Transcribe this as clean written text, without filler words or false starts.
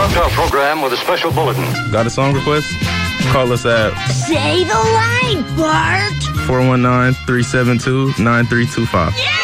interrupt our program with a special bulletin. Got a song request? Call us at... Say the line, Bart! 419-372-9325. Yeah!